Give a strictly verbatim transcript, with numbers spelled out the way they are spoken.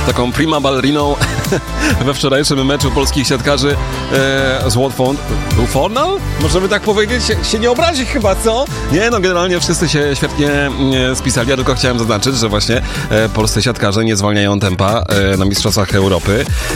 taką prima balleriną we wczorajszym meczu polskich siatkarzy e, z Watford. Był Fornal? Możemy tak powiedzieć? Się, się nie obrazi chyba, co? Nie, no generalnie wszyscy się świetnie e, spisali. Ja tylko chciałem zaznaczyć, że właśnie e, polscy siatkarze nie zwalniają tempa e, na Mistrzostwach Europy.